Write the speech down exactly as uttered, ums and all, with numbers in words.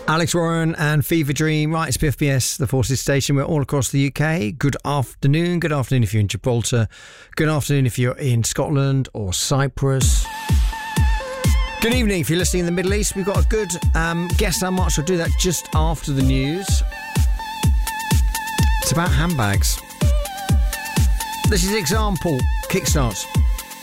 Alex Warren and Fever Dream. Right, it's P F B S, the Forces Station. We're all across the U K. Good afternoon. Good afternoon if you're in Gibraltar. Good afternoon if you're in Scotland or Cyprus. Good evening if you're listening in the Middle East. We've got a good um, guest on March. We'll do that just after the news. It's about handbags. This is Example. Kickstarts.